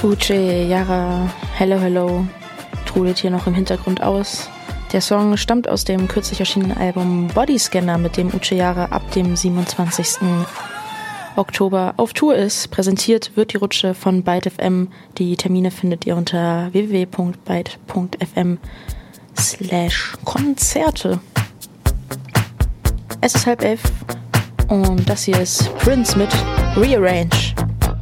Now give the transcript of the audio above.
Uche Yara, Hello Hello, trudelt hier noch im Hintergrund aus. Der Song stammt aus dem kürzlich erschienenen Album Bodyscanner, mit dem Uche Yara ab dem 27. Oktober auf Tour ist. Präsentiert wird die Rutsche von Byte FM. Die Termine findet ihr unter www.byte.fm/Konzerte. Es ist 10:30 und das hier ist Prince mit Rearrange.